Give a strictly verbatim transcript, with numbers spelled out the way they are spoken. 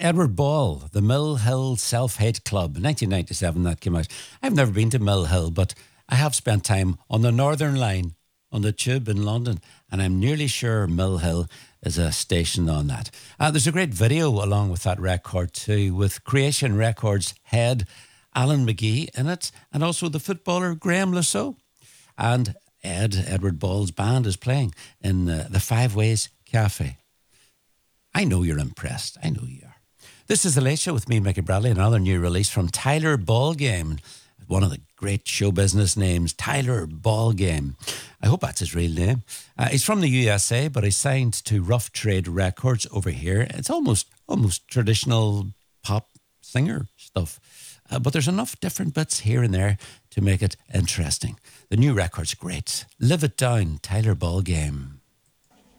Edward Ball, the Mill Hill Self-Hate Club, nineteen ninety-seven that came out. I've never been to Mill Hill, but I have spent time on the Northern Line on the Tube in London, and I'm nearly sure Mill Hill is a station on that. Uh, there's a great video along with that record too, with Creation Records head Alan McGee in it, and also the footballer Graham Lasso. And Ed, Edward Ball's band is playing in uh, the Five Ways Cafe. I know you're impressed. I know you are. This is The Late Show with me, Mickey Bradley, another new release from Tyler Ballgame, one of the great show business names, Tyler Ballgame. I hope that's his real name. Uh, he's from the U S A, but he's signed to Rough Trade Records over here. It's almost almost traditional pop singer stuff. Uh, but there's enough different bits here and there to make it interesting. The new record's great. Live It Down, Tyler Ballgame.